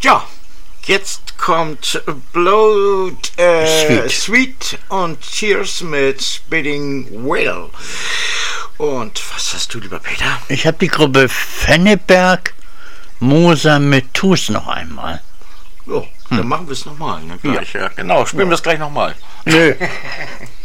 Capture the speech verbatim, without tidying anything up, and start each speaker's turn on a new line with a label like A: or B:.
A: Ja, jetzt kommt Blood äh,
B: Sweet.
A: Sweet und Cheers mit Spitting Whale. Und was hast du, lieber Peter?
B: Ich habe die Gruppe Fenneberg, Moser mit Tus noch einmal.
A: Jo, dann machen wir es nochmal. Ne? Gleich, ja. Ja, genau, spielen wir es gleich nochmal.
B: Nö.